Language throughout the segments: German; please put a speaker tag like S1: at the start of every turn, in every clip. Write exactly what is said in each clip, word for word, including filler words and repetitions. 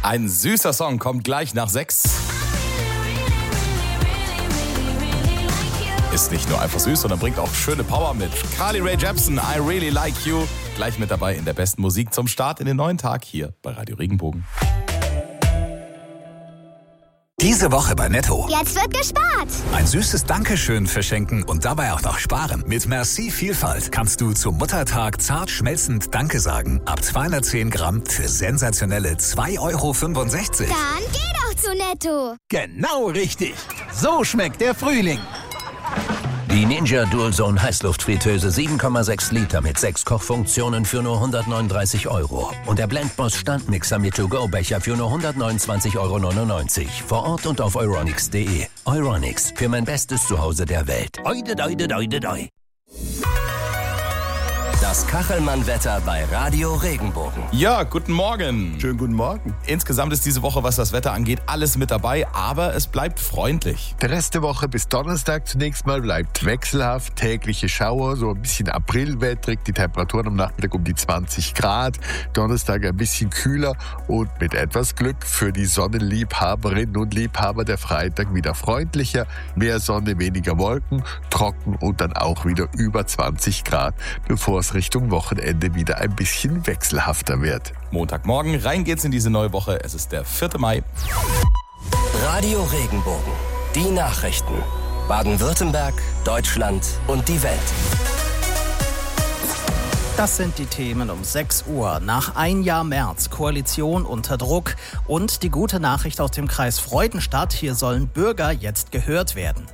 S1: Ein süßer Song kommt gleich nach sechs. Ist nicht nur einfach süß, sondern bringt auch schöne Power mit. Carly Rae Jepsen, I Really Like You. Gleich mit dabei in der besten Musik zum Start in den neuen Tag hier bei Radio Regenbogen.
S2: Diese Woche bei Netto.
S3: Jetzt wird gespart.
S2: Ein süßes Dankeschön verschenken und dabei auch noch sparen. Mit Merci Vielfalt kannst du zum Muttertag zart schmelzend Danke sagen. Ab zweihundertzehn Gramm für sensationelle zwei Euro fünfundsechzig.
S3: Dann geh doch zu Netto.
S4: Genau richtig. So schmeckt der Frühling.
S5: Die Ninja Dual Zone Heißluftfritteuse sieben Komma sechs Liter mit sechs Kochfunktionen für nur hundertneununddreißig Euro. Und der Blendboss Standmixer mit To-Go-Becher für nur hundertneunundzwanzig Euro neunundneunzig. Vor Ort und auf euronics punkt de. Euronics, für mein bestes Zuhause der Welt. Oide, oide, oide, oide. Das Kachelmann-Wetter bei Radio Regenbogen.
S1: Ja, guten Morgen.
S4: Schönen guten Morgen.
S1: Insgesamt ist diese Woche, was das Wetter angeht, alles mit dabei, aber es bleibt freundlich.
S4: Der Rest der Woche bis Donnerstag zunächst mal bleibt wechselhaft. Tägliche Schauer, so ein bisschen aprilwettrig. Die Temperaturen am Nachmittag um die zwanzig Grad. Donnerstag ein bisschen kühler und mit etwas Glück für die Sonnenliebhaberinnen und Liebhaber der Freitag wieder freundlicher. Mehr Sonne, weniger Wolken, trocken und dann auch wieder über zwanzig Grad, bevor es Richtung Wochenende wieder ein bisschen wechselhafter wird.
S1: Montagmorgen, rein geht's in diese neue Woche. Es ist der vierte Mai.
S5: Radio Regenbogen. Die Nachrichten. Baden-Württemberg, Deutschland und die Welt.
S6: Das sind die Themen um sechs Uhr. Nach ein Jahr März, Koalition unter Druck und die gute Nachricht aus dem Kreis Freudenstadt. Hier sollen Bürger jetzt gehört werden.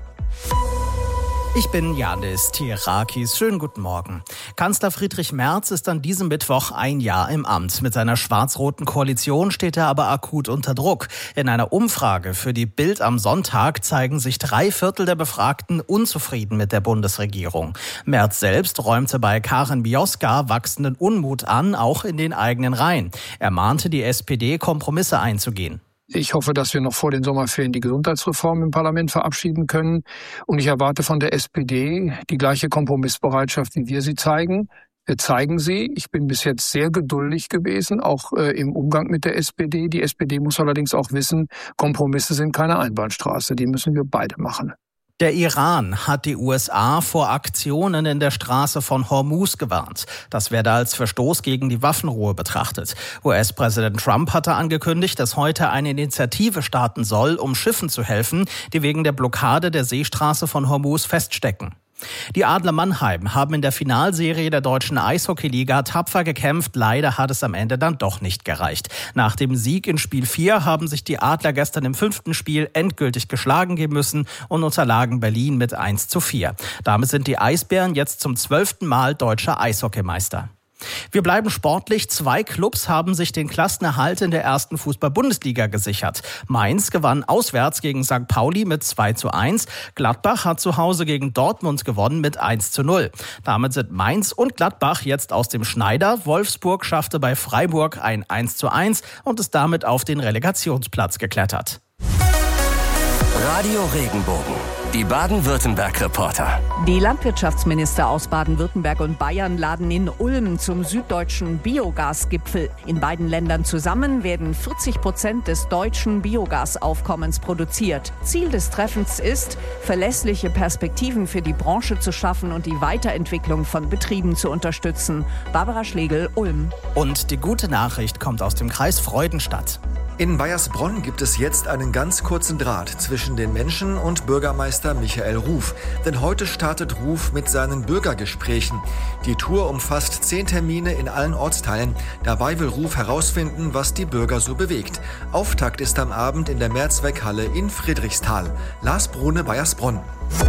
S6: Ich bin Janis Tirakis. Schönen guten Morgen. Kanzler Friedrich Merz ist an diesem Mittwoch ein Jahr im Amt. Mit seiner schwarz-roten Koalition steht er aber akut unter Druck. In einer Umfrage für die Bild am Sonntag zeigen sich drei Viertel der Befragten unzufrieden mit der Bundesregierung. Merz selbst räumte bei Karin Mioska wachsenden Unmut an, auch in den eigenen Reihen. Er mahnte die S P D, Kompromisse einzugehen.
S7: Ich hoffe, dass wir noch vor den Sommerferien die Gesundheitsreform im Parlament verabschieden können. Und ich erwarte von der S P D die gleiche Kompromissbereitschaft, wie wir sie zeigen. Wir zeigen sie. Ich bin bis jetzt sehr geduldig gewesen, auch äh, im Umgang mit der S P D. Die S P D muss allerdings auch wissen, Kompromisse sind keine Einbahnstraße. Die müssen wir beide machen.
S6: Der Iran hat die U S A vor Aktionen in der Straße von Hormuz gewarnt. Das werde als Verstoß gegen die Waffenruhe betrachtet. U S-Präsident Trump hatte angekündigt, dass heute eine Initiative starten soll, um Schiffen zu helfen, die wegen der Blockade der Seestraße von Hormuz feststecken. Die Adler Mannheim haben in der Finalserie der deutschen Eishockeyliga tapfer gekämpft. Leider hat es am Ende dann doch nicht gereicht. Nach dem Sieg in Spiel vier haben sich die Adler gestern im fünften Spiel endgültig geschlagen geben müssen und unterlagen Berlin mit eins zu vier. Damit sind die Eisbären jetzt zum zwölften Mal deutscher Eishockeymeister. Wir bleiben sportlich. Zwei Clubs haben sich den Klassenerhalt in der ersten Fußball-Bundesliga gesichert. Mainz gewann auswärts gegen Sankt Pauli mit zwei zu eins. Gladbach hat zu Hause gegen Dortmund gewonnen mit eins zu null. Damit sind Mainz und Gladbach jetzt aus dem Schneider. Wolfsburg schaffte bei Freiburg ein eins zu eins und ist damit auf den Relegationsplatz geklettert.
S5: Radio Regenbogen. Die Baden-Württemberg-Reporter.
S8: Die Landwirtschaftsminister aus Baden-Württemberg und Bayern laden in Ulm zum süddeutschen Biogasgipfel. In beiden Ländern zusammen werden vierzig Prozent des deutschen Biogasaufkommens produziert. Ziel des Treffens ist, verlässliche Perspektiven für die Branche zu schaffen und die Weiterentwicklung von Betrieben zu unterstützen. Barbara Schlegel, Ulm.
S6: Und die gute Nachricht kommt aus dem Kreis Freudenstadt.
S9: In Baiersbronn gibt es jetzt einen ganz kurzen Draht zwischen den Menschen und Bürgermeister Michael Ruf. Denn heute startet Ruf mit seinen Bürgergesprächen. Die Tour umfasst zehn Termine in allen Ortsteilen. Dabei will Ruf herausfinden, was die Bürger so bewegt. Auftakt ist am Abend in der Mehrzweckhalle in Friedrichsthal. Lars Brune, Baiersbronn.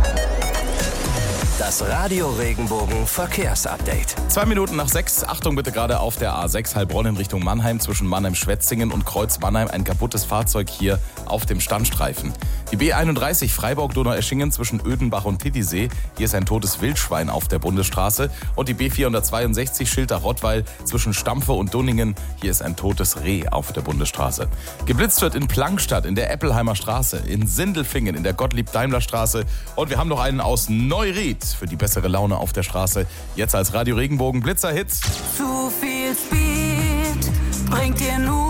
S5: Das Radio Regenbogen Verkehrsupdate.
S1: Zwei Minuten nach sechs. Achtung bitte gerade auf der A sechs Heilbronn in Richtung Mannheim zwischen Mannheim-Schwetzingen und Kreuz Mannheim. Ein kaputtes Fahrzeug hier auf dem Standstreifen. Die B einunddreißig Freiburg-Donaueschingen zwischen Ödenbach und Titisee. Hier ist ein totes Wildschwein auf der Bundesstraße. Und die B vierhundertzweiundsechzig Schilter-Rottweil zwischen Stampfe und Dunningen. Hier ist ein totes Reh auf der Bundesstraße. Geblitzt wird in Plankstadt in der Eppelheimer Straße, in Sindelfingen in der Gottlieb-Daimler-Straße. Und wir haben noch einen aus Neuried für die bessere Laune auf der Straße. Jetzt als Radio Regenbogen Blitzer-Hits.
S10: Zu viel Speed bringt dir nur